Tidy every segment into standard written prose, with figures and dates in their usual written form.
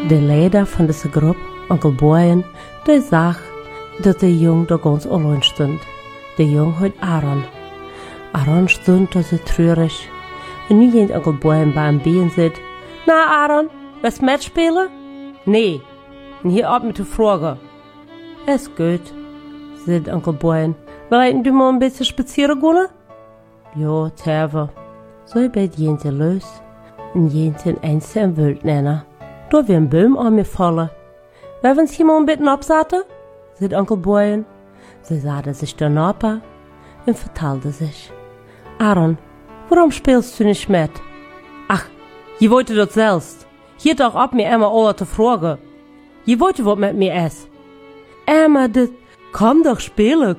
De leider van deze groep, onkel Boyen, die zag dat de jong daar ganz alleen stond. De jong heet Aaron. Aaron stond da so treurig. En nu ging onkel Boyen bij hem bij en zei, na Aaron, willst du mitspielen? Nee. En hier ab mit der Frage. Es gut, sagt onkel Boyen. Will du mal ein bisschen spazieren gehen? Ja, Terve. So bet jente los. En jente eins im Wild nennen. Da wir ein Baum an mir fallen. Wollen wir uns hier mal ein bisschen absatten? Sagt onkel Boyen. Sie satte sich der Napa und verteilte sich. Aaron, warum spielst du nicht mit? Ach, je wollte das selbst. Hier doch ab mir immer alle zu fragen. Je wollte was mit mir essen. Emma, das, komm doch spielen.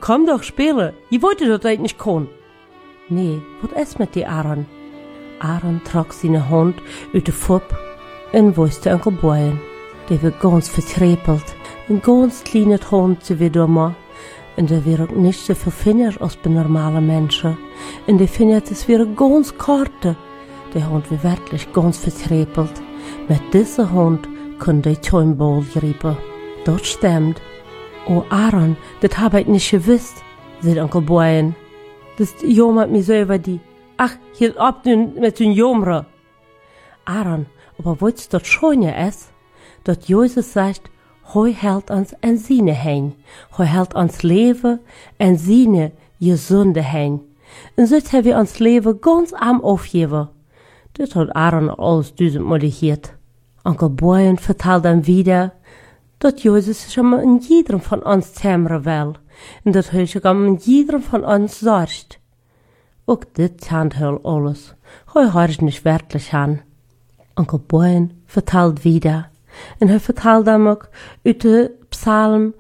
Je wollte das eigentlich nicht können. Nee, was ist mit dir, Aaron? Aaron trug seine Hand uit de Fupp und wusste onkel Boyen. Der war ganz vertrepelt. Ein ganz kleiner Hund, so wie du mal. Und der wäre auch nicht so viel feiner als bei normalen Menschen. Und der findet, es wäre ganz karte. Der Hund war wirklich ganz vertrepelt. Mit diesem Hund konnte der Turnball greifen. Das stimmt. Oh, Aaron, das habe ich nicht gewusst, sagt onkel Boyen. Das jammert mich so über die. Ach, hier ab mit den Jammer. Aaron, aber weißt du, das Schöne ist, dass Jesus sagt, Hoi hält uns an seine Hand. Hoi hält uns Leben an seine gesunde Hand. Und so haben wir uns Leben ganz am aufgeben. Das hat Aaron alles 1000-mal gehört. Onkel Boyen vertelt dann wieder, dass Jesus sich in jedem von uns kümmern will. Und dass er sich in jedem von uns sorgt. Auch das tat alles. Hoi hört nicht wirklich an. Onkel Boyen vertelt wieder. En hij vertelde hem ook uit de Psalm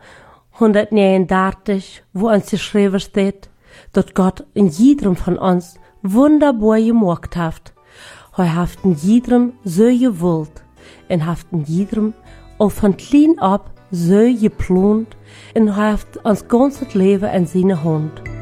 139, wo uns geschrieben steht, dass Gott in jedem von uns wunderbar gemacht hat. Er hat in jedem so gewollt und hat in jedem auch von klein ab so geplant und er hat uns ganzes Leben in seine Hand.